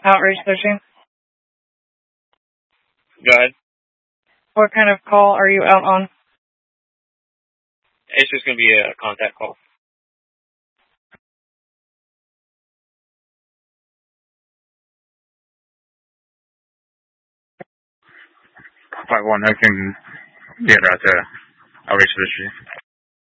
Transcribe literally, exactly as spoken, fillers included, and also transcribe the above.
outreach searching? Go ahead. What kind of call are you out on? It's just going to be a contact call. five one, I can get out to outreach searching.